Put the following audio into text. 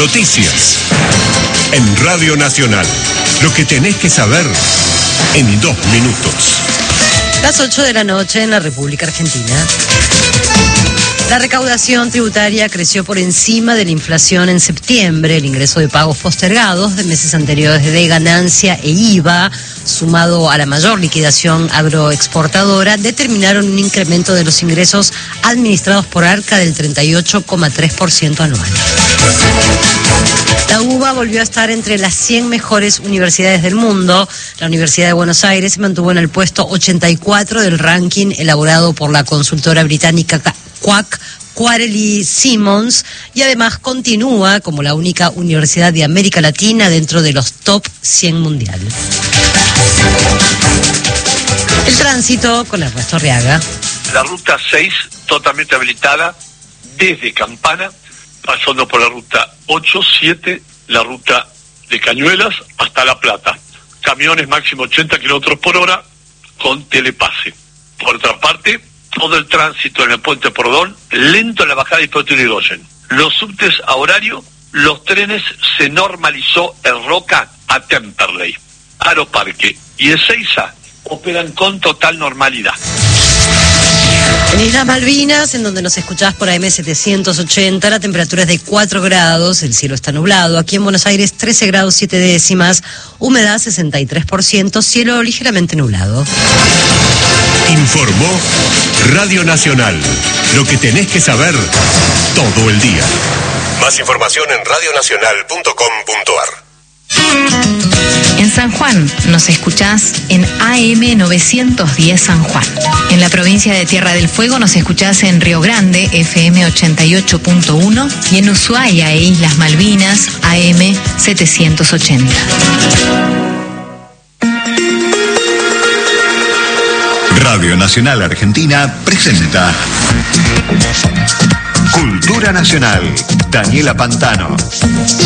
Noticias. En Radio Nacional. Lo que tenés que saber en 2 minutos. Las 8 de la noche en la República Argentina. La recaudación tributaria creció por encima de la inflación en septiembre. El ingreso de pagos postergados de meses anteriores de ganancia e IVA, sumado a la mayor liquidación agroexportadora, determinaron un incremento de los ingresos administrados por Arca del 38,3% anual. La UBA volvió a estar entre las 100 mejores universidades del mundo. La Universidad de Buenos Aires se mantuvo en el puesto 84 del ranking elaborado por la consultora británica Quarterly Simmons, y además continúa como la única universidad de América Latina dentro de los top 100 mundiales. El tránsito con Ernesto Arriaga. La ruta 6 totalmente habilitada desde Campana, pasando por la ruta 8, 7, la ruta de Cañuelas hasta La Plata. Camiones máximo 80 kilómetros por hora con telepase. Por otra parte, todo el tránsito en el puente Pordón, lento en la bajada de Puerto Irigoyen. Los subtes a horario, los trenes se normalizó en Roca a Temperley, Aeroparque y Ezeiza operan con total normalidad. En Islas Malvinas, en donde nos escuchás por AM 780, la temperatura es de 4 grados, el cielo está nublado. Aquí en Buenos Aires, 13 grados 7 décimas, humedad 63%, cielo ligeramente nublado. Informó Radio Nacional. Lo que tenés que saber todo el día. Más información en radionacional.com.ar. En San Juan nos escuchás en AM 910 San Juan. En la provincia de Tierra del Fuego nos escuchás en Río Grande, FM 88.1, y en Ushuaia e Islas Malvinas, AM 780. Radio Nacional Argentina presenta Cultura Nacional. Daniela Pantano.